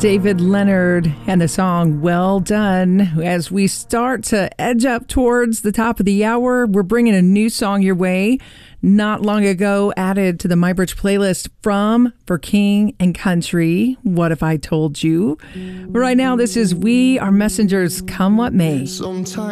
David Leonard and the song Well Done. As we start to edge up towards the top of the hour, we're bringing a new song your way. Not long ago, added to the MyBridge playlist from For King and Country, What If I Told You? Right now, this is We Are Messengers, Come What May. Sometimes